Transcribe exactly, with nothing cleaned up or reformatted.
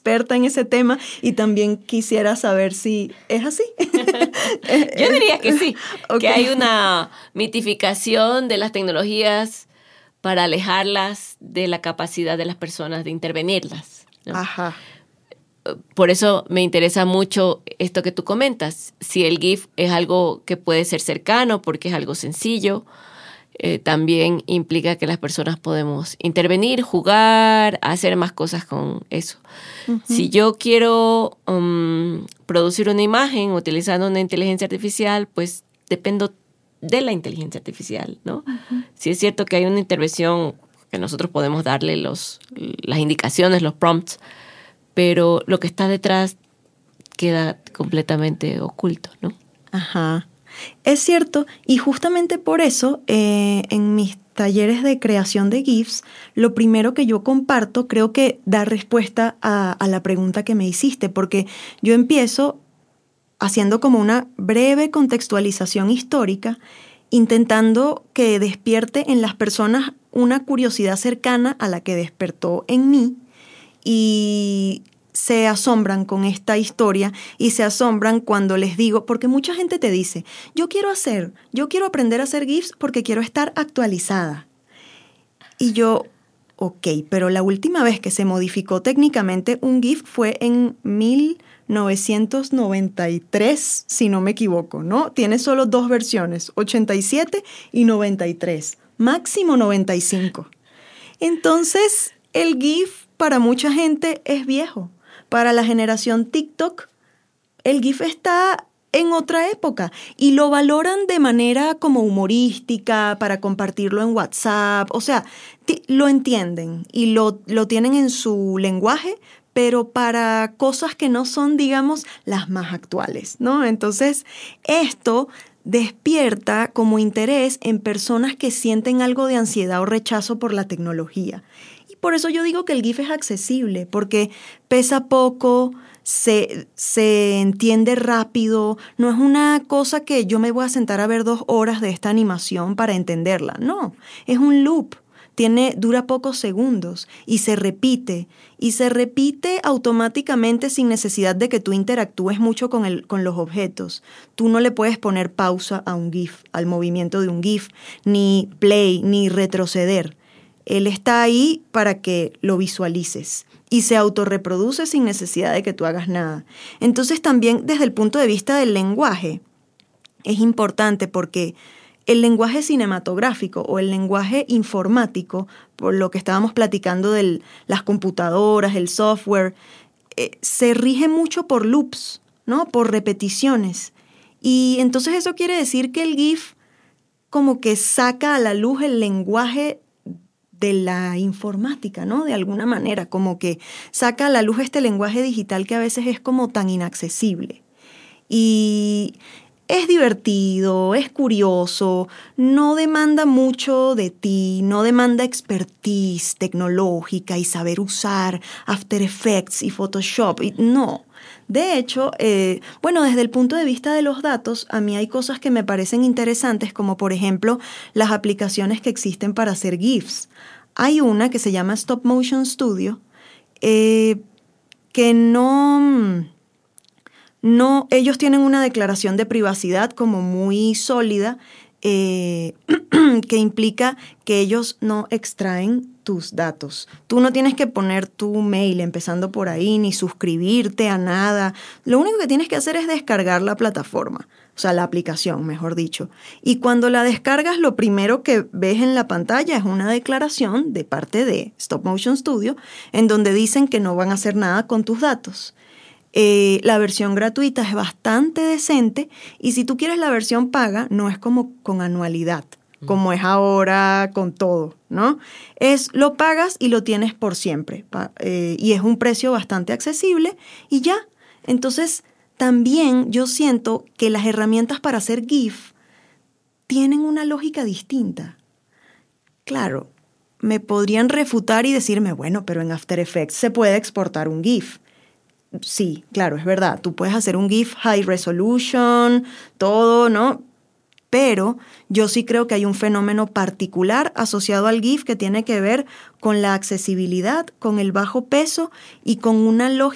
experta en ese tema y también quisiera saber si es así. Yo diría que sí, okay. Que hay una mitificación de las tecnologías para alejarlas de la capacidad de las personas de intervenirlas, ¿no? Ajá. Por eso me interesa mucho esto que tú comentas. Si el GIF es algo que puede ser cercano porque es algo sencillo, eh, también implica que las personas podemos intervenir, jugar, hacer más cosas con eso. Uh-huh. Si yo quiero um, producir una imagen utilizando una inteligencia artificial, pues dependo de la inteligencia artificial, ¿no? Uh-huh. Si es cierto que hay una intervención que nosotros podemos darle los, las indicaciones, los prompts, pero lo que está detrás queda completamente oculto, ¿no? Ajá. Es cierto, y justamente por eso, eh, en mis talleres de creación de GIFs, lo primero que yo comparto creo que da respuesta a, a la pregunta que me hiciste, porque yo empiezo haciendo como una breve contextualización histórica, intentando que despierte en las personas una curiosidad cercana a la que despertó en mí, y se asombran con esta historia y se asombran cuando les digo, porque mucha gente te dice, yo quiero hacer, yo quiero aprender a hacer GIFs porque quiero estar actualizada. Y yo, ok, pero la última vez que se modificó técnicamente un GIF fue en mil novecientos noventa y tres, si no me equivoco, ¿no? Tiene solo dos versiones, ochenta y siete y noventa y tres, máximo noventa y cinco. Entonces, el GIF para mucha gente es viejo. Para la generación TikTok, el GIF está en otra época y lo valoran de manera como humorística para compartirlo en WhatsApp. O sea, t- lo entienden y lo, lo tienen en su lenguaje, pero para cosas que no son, digamos, las más actuales, ¿no? Entonces, esto despierta como interés en personas que sienten algo de ansiedad o rechazo por la tecnología. Por eso yo digo que el GIF es accesible, porque pesa poco, se, se entiende rápido, no es una cosa que yo me voy a sentar a ver dos horas de esta animación para entenderla, no, es un loop, tiene, dura pocos segundos y se repite, y se repite automáticamente sin necesidad de que tú interactúes mucho con, el, con los objetos. Tú no le puedes poner pausa a un GIF, al movimiento de un GIF, ni play, ni retroceder. Él está ahí para que lo visualices y se autorreproduce sin necesidad de que tú hagas nada. Entonces también desde el punto de vista del lenguaje es importante porque el lenguaje cinematográfico o el lenguaje informático, por lo que estábamos platicando de las computadoras, el software, eh, se rige mucho por loops, ¿no? Por repeticiones. Y entonces eso quiere decir que el GIF como que saca a la luz el lenguaje de la informática, ¿no? De alguna manera, como que saca a la luz este lenguaje digital que a veces es como tan inaccesible. Y es divertido, es curioso, no demanda mucho de ti, no demanda expertise tecnológica y saber usar After Effects y Photoshop, y no. De hecho, eh, bueno, desde el punto de vista de los datos, a mí hay cosas que me parecen interesantes, como por ejemplo las aplicaciones que existen para hacer GIFs. Hay una que se llama Stop Motion Studio, eh, que no, no, ellos tienen una declaración de privacidad como muy sólida, eh, que implica que ellos no extraen tus datos. Tú no tienes que poner tu mail empezando por ahí, ni suscribirte a nada. Lo único que tienes que hacer es descargar la plataforma, o sea, la aplicación, mejor dicho. Y cuando la descargas, lo primero que ves en la pantalla es una declaración de parte de Stop Motion Studio, en donde dicen que no van a hacer nada con tus datos. Eh, la versión gratuita es bastante decente y si tú quieres la versión paga, no es como con anualidad, como es ahora con todo, ¿no? Es lo pagas y lo tienes por siempre, pa, eh, y es un precio bastante accesible y ya. Entonces, también yo siento que las herramientas para hacer GIF tienen una lógica distinta. Claro, me podrían refutar y decirme, bueno, pero en After Effects se puede exportar un GIF. Sí, claro, es verdad. Tú puedes hacer un GIF high resolution, todo, ¿no? Pero yo sí creo que hay un fenómeno particular asociado al GIF que tiene que ver con la accesibilidad, con el bajo peso y con una lógica